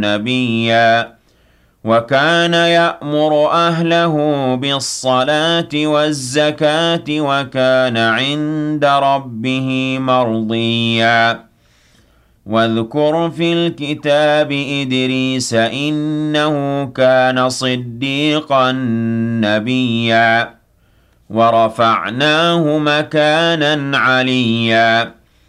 نبيا وكان يأمر أهله بالصلاة والزكاة وكان عند ربه مرضيا واذكر في الكتاب إدريس إنه كان صديقا نبيا ورفعناه مكانا عليا